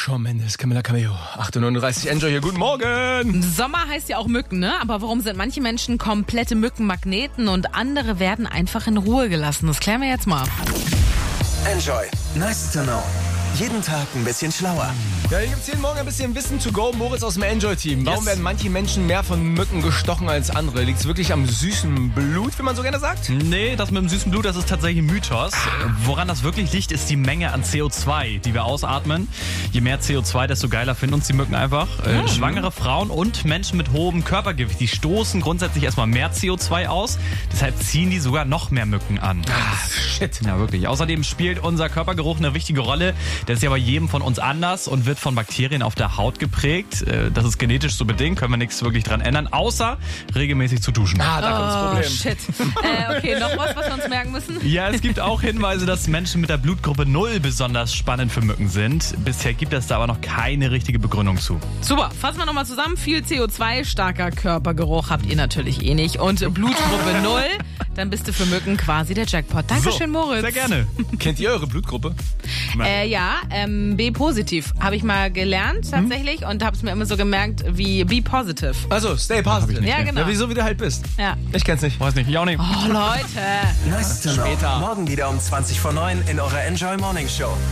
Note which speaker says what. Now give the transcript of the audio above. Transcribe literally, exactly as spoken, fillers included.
Speaker 1: Shawn Mendes, Camilla Cabello, acht Uhr neununddreißig, Enjoy hier, guten Morgen!
Speaker 2: Sommer heißt ja auch Mücken, ne? Aber warum sind manche Menschen komplette Mückenmagneten und andere werden einfach in Ruhe gelassen? Das klären wir jetzt mal.
Speaker 3: Enjoy. Nice to know. Jeden Tag ein bisschen schlauer.
Speaker 1: Ja, hier gibt's jeden Morgen ein bisschen Wissen to go. Moritz aus dem Enjoy-Team. Warum
Speaker 4: Yes.
Speaker 1: werden manche Menschen mehr von Mücken gestochen als andere? Liegt's wirklich am süßen Blut, wie man so gerne sagt?
Speaker 4: Nee, das mit dem süßen Blut, das ist tatsächlich ein Mythos. Woran das wirklich liegt, ist die Menge an C O zwei, die wir ausatmen. Je mehr C O zwei, desto geiler finden uns die Mücken einfach. Äh, schwangere Frauen und Menschen mit hohem Körpergewicht, die stoßen grundsätzlich erstmal mehr C O zwei aus. Deshalb ziehen die sogar noch mehr Mücken an.
Speaker 1: Ah, shit.
Speaker 4: Ja, wirklich. Außerdem spielt unser Körpergeruch eine wichtige Rolle. Der ist ja bei jedem von uns anders und wird von Bakterien auf der Haut geprägt. Äh, Das ist genetisch so bedingt, können wir nichts wirklich dran ändern, außer regelmäßig zu duschen.
Speaker 1: Ah, da kommt's
Speaker 2: Oh,
Speaker 1: Problem.
Speaker 2: shit. äh, okay, noch was, was wir uns merken müssen?
Speaker 4: Ja, es gibt auch Hinweise, dass Menschen mit der Blutgruppe null besonders spannend für Mücken sind. Bisher gibt es da aber noch keine richtige Begründung zu.
Speaker 2: Super, fassen wir nochmal zusammen. Viel C O zwei, starker Körpergeruch habt ihr natürlich eh nicht. Und Blutgruppe null, dann bist du für Mücken quasi der Jackpot. Dankeschön, Moritz.
Speaker 4: Sehr gerne.
Speaker 1: Kennt ihr eure Blutgruppe?
Speaker 2: Äh, ja, ähm, B-positiv habe ich mal gelernt tatsächlich und habe es mir immer so gemerkt wie B-positive.
Speaker 1: Also, stay positive.
Speaker 2: Ja, genau.
Speaker 1: Ja, wieso wie du halt bist.
Speaker 2: Ja.
Speaker 1: Ich kenn's nicht.
Speaker 4: Weiß nicht, ich auch nicht.
Speaker 2: Oh, Leute.
Speaker 3: Nice to know.
Speaker 1: Später.
Speaker 3: Morgen wieder um zwanzig vor neun in eurer Enjoy Morning Show.